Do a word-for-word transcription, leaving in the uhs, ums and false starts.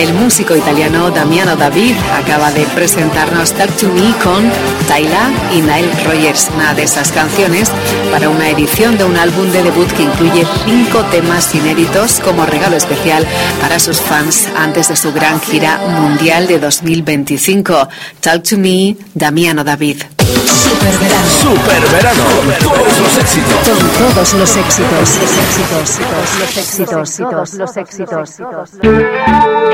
El músico italiano Damiano David acaba de presentarnos Talk to Me con Tyla y Nile Rodgers, una de esas canciones para una edición de un álbum de debut que incluye cinco temas inéditos como regalo especial para sus fans antes de su gran gira mundial de dos mil veinticinco. Talk to Me, Damiano David. Super verano. Super verano. Todos los éxitos. Con todos los éxitos. Los éxitos. Los éxitos. Los éxitos. Los éxitos.